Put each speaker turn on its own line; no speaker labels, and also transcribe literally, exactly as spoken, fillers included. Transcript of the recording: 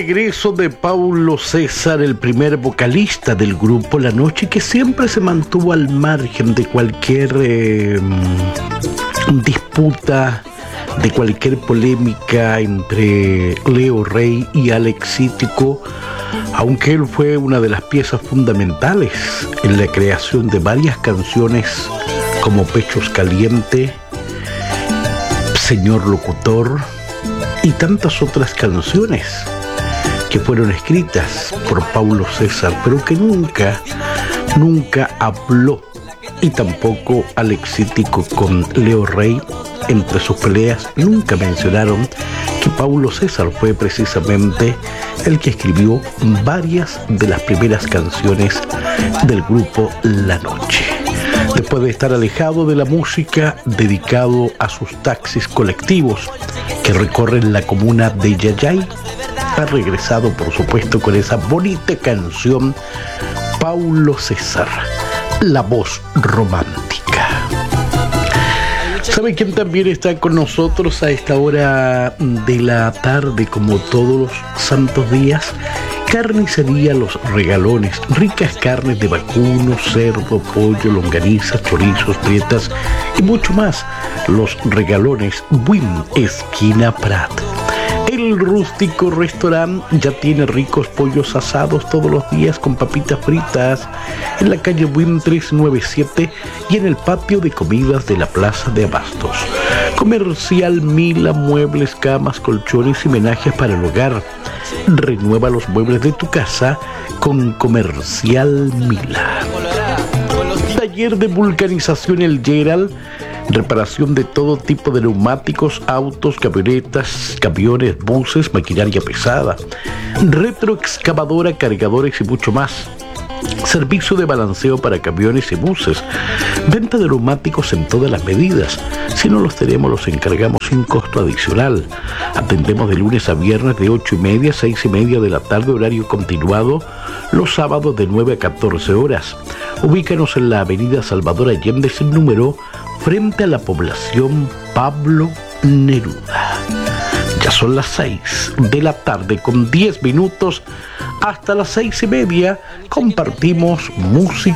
regreso de Paulo César, el primer vocalista del grupo La Noche, que siempre se mantuvo al margen de cualquier eh, disputa, de cualquier polémica entre Leo Rey y Alex Sintek, aunque él fue una de las piezas fundamentales en la creación de varias canciones como Pechos Caliente, Señor Locutor y tantas otras canciones que fueron escritas por Paulo César, pero que nunca, nunca habló, y tampoco Alex Sintek con Leo Rey. Entre sus peleas nunca mencionaron que Paulo César fue precisamente el que escribió varias de las primeras canciones del grupo La Noche. Después de estar alejado de la música, dedicado a sus taxis colectivos que recorren la comuna de Yayay, ha regresado, por supuesto, con esa bonita canción Paulo César, la voz romántica. ¿Sabe quién también está con nosotros a esta hora de la tarde, como todos los santos días? Carnicería Los Regalones, ricas carnes de vacuno, cerdo, pollo, longanizas, chorizos, prietas y mucho más. Los Regalones, Buin, esquina Prat. El rústico restaurante ya tiene ricos pollos asados todos los días con papitas fritas en la calle Buin trescientos noventa y siete y en el patio de comidas de la Plaza de Abastos. Comercial Mila, muebles, camas, colchones y menajes para el hogar. Renueva los muebles de tu casa con Comercial Mila. Taller de vulcanización El Gerald, reparación de todo tipo de neumáticos, autos, camionetas, camiones, buses, maquinaria pesada, retroexcavadora, cargadores y mucho más. Servicio de balanceo para camiones y buses. Venta de neumáticos en todas las medidas. Si no los tenemos, los encargamos sin costo adicional. Atendemos de lunes a viernes de ocho y media a seis y media de la tarde, horario continuado, los sábados de nueve a catorce horas. Ubícanos en la avenida Salvador Allende sin número, frente a la población Pablo Neruda. Ya son las seis de la tarde con diez minutos. Hasta las seis y media compartimos música